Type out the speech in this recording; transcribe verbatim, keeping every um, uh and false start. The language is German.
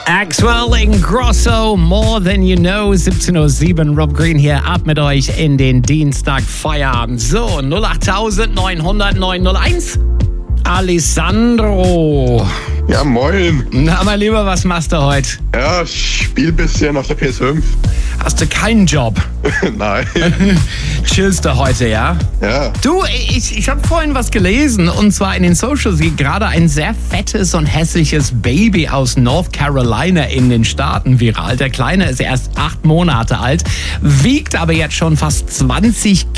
Axwell Ingrosso, More Than You Know, siebzehn Uhr sieben, Rob Green hier, ab mit euch in den Dienstag Feierabend. So, null acht neun null null neun null eins. Alessandro. Ja, moin. Na, mein Lieber, was machst du heute? Ja, ich spiel ein bisschen auf der P S fünf. Hast du keinen Job? Nein. Chillst du heute, ja? Ja. Du, ich, ich habe vorhin was gelesen, und zwar in den Socials geht gerade ein sehr fettes und hässliches Baby aus North Carolina in den Staaten viral. Der Kleine ist erst acht Monate alt, wiegt aber jetzt schon fast zwanzig